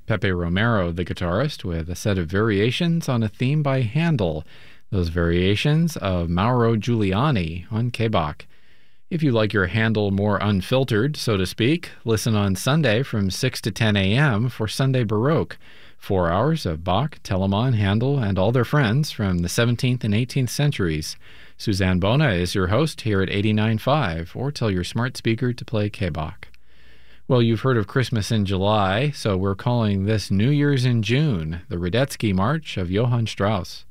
Pepe Romero, the guitarist, with a set of variations on a theme by Handel, those variations of Mauro Giuliani on K-Bach. If you like your Handel more unfiltered, so to speak, listen on Sunday from 6 to 10 a.m. for Sunday Baroque, 4 hours of Bach, Telemann, Handel, and all their friends from the 17th and 18th centuries. Suzanne Bona is your host here at 89.5, or tell your smart speaker to play K-Bach. Well, you've heard of Christmas in July, so we're calling this New Year's in June, the Radetzky March of Johann Strauss.